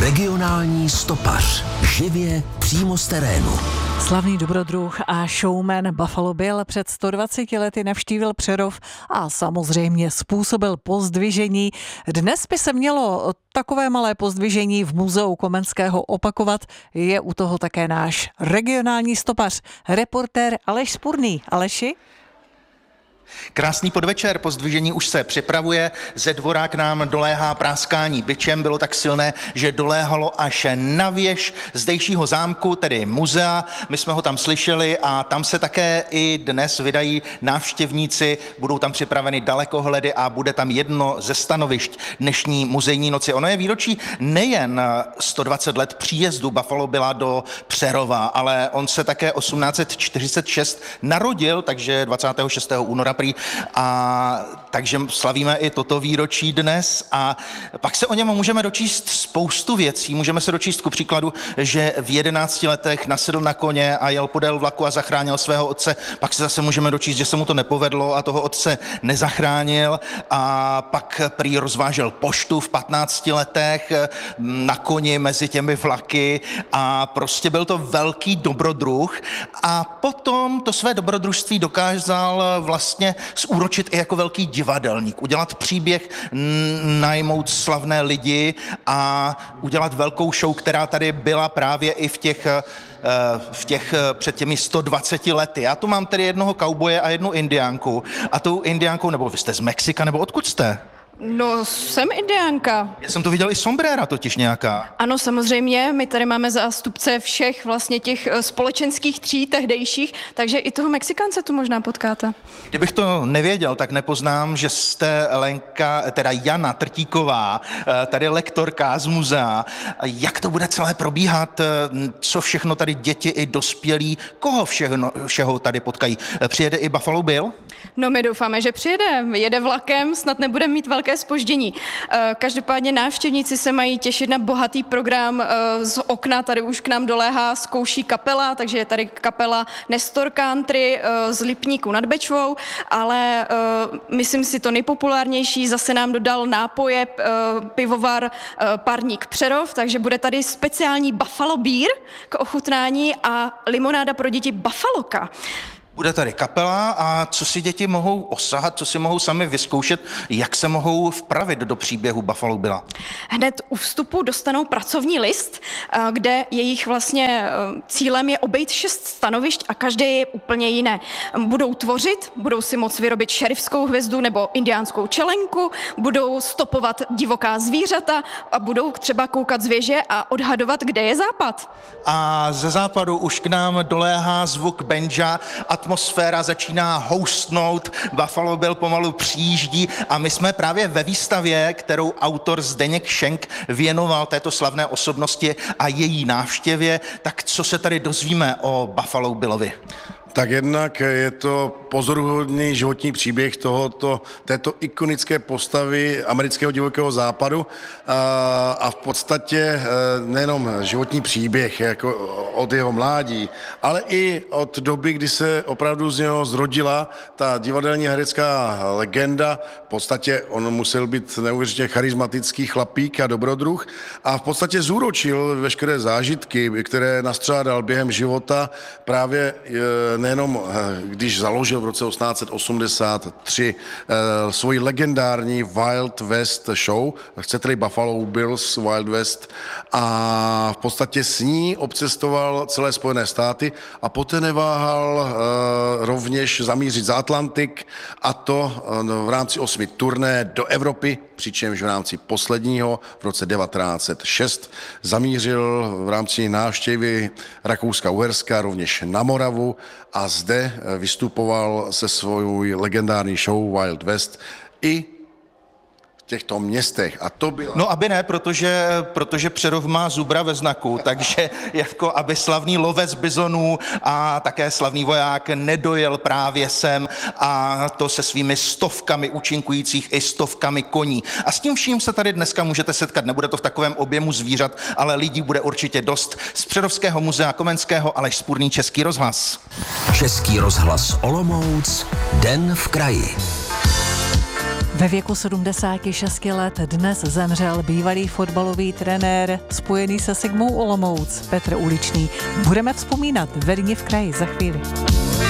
Regionální stopař. Živě přímo z terénu. Slavný dobrodruh a showman Buffalo Bill před 120 lety navštívil Přerov a samozřejmě způsobil pozdvižení. Dnes by se mělo takové malé pozdvižení v Muzeu Komenského opakovat. Je u toho také náš regionální stopař, reportér Aleš Spurný. Aleši? Krásný podvečer, pozdvižení už se připravuje, ze dvora k nám doléhá práskání bičem, bylo tak silné, že doléhalo až na věž zdejšího zámku, tedy muzea. My jsme ho tam slyšeli a tam se také i dnes vydají návštěvníci, budou tam připraveny dalekohledy a bude tam jedno ze stanovišť dnešní muzejní noci. Ono je výročí nejen 120 let příjezdu Buffalo Billa do Přerova, ale on se také 1846 narodil, takže 26. února a takže slavíme i toto výročí dnes a pak se o něm můžeme dočíst spoustu věcí. Můžeme se dočíst ku příkladu, že v 11 letech nasedl na koně a jel podél vlaku a zachránil svého otce. Pak se zase můžeme dočíst, že se mu to nepovedlo a toho otce nezachránil a pak prý rozvážel poštu v 15 letech na koni mezi těmi vlaky a prostě byl to velký dobrodruh a potom to své dobrodružství dokázal vlastně zúročit i jako velký divadelník, udělat příběh, najmout slavné lidi a udělat velkou show, která tady byla právě i v těch před těmi 120 lety. Já tu mám tedy jednoho kauboje a jednu indiánku. A tou indiánkou, nebo vy jste z Mexika, nebo odkud jste? No, jsem indiánka. Já jsem to viděl i sombréra totiž nějaká. Ano, samozřejmě, my tady máme zástupce všech vlastně těch společenských tříd tehdejších, takže i toho Mexikance tu možná potkáte. Kdybych to nevěděl, tak nepoznám, že jste Jana Trtíková, tady lektorka z muzea. Jak to bude celé probíhat? Co všechno tady děti i dospělí? Koho všeho tady potkají? Přijede i Buffalo Bill? No, my doufáme, že přijede. Jede vlakem, snad nebude mít velké zpoždění. Každopádně návštěvníci se mají těšit na bohatý program. Z okna tady už k nám doléhá zkouší kapela, takže je tady kapela Nestor Country z Lipníku nad Bečvou, ale myslím si to nejpopulárnější, zase nám dodal nápoje pivovar Parník Přerov, takže bude tady speciální Buffalo Beer k ochutnání a limonáda pro děti Buffaloka. Bude tady kapela a co si děti mohou osahat, co si mohou sami vyzkoušet, jak se mohou vpravit do příběhu Buffalo Billa? Hned u vstupu dostanou pracovní list, kde jejich vlastně cílem je obejít 6 stanovišť a každé je úplně jiné. Budou tvořit, budou si moct vyrobit šerifskou hvězdu nebo indiánskou čelenku, budou stopovat divoká zvířata a budou třeba koukat z věže a odhadovat, kde je západ. A ze západu už k nám doléhá zvuk banja, atmosféra začíná houstnout, Buffalo Bill pomalu přijíždí a my jsme právě ve výstavě, kterou autor Zdeněk Šenk věnoval této slavné osobnosti a její návštěvě. Tak co se tady dozvíme o Buffalo Billovi? Tak jednak je to pozoruhodný životní příběh této ikonické postavy amerického divokého západu a v podstatě nejenom životní příběh jako od jeho mládí, ale i od doby, kdy se opravdu z něho zrodila ta divadelní herecká legenda. V podstatě on musel být neuvěřitelně charismatický chlapík a dobrodruh a v podstatě zúročil veškeré zážitky, které nastřádal během života právě nejenom když založil v roce 1883 svoji legendární Wild West show, chcete-li Buffalo Bill's Wild West, a v podstatě s ní obcestoval celé Spojené státy a poté neváhal rovněž zamířit za Atlantik a to v rámci 8 turné do Evropy, přičemž v rámci posledního v roce 1906 zamířil v rámci návštěvy Rakouska-Uherska rovněž na Moravu a zde vystupoval se svou legendární show Wild West i v těchto městech. A to bylo... No aby ne, protože Přerov má zubra ve znaku, takže jako aby slavný lovec bizonů a také slavný voják nedojel právě sem a to se svými stovkami účinkujících i stovkami koní. A s tím vším se tady dneska můžete setkat. Nebude to v takovém objemu zvířat, ale lidí bude určitě dost. Z Přerovského muzea Komenského Aleš Spurný, Český rozhlas. Český rozhlas Olomouc, Den v kraji. Ve věku 76 let dnes zemřel bývalý fotbalový trenér spojený se Sigmou Olomouc Petr Uličný. Budeme vzpomínat ve Dni v kraji za chvíli.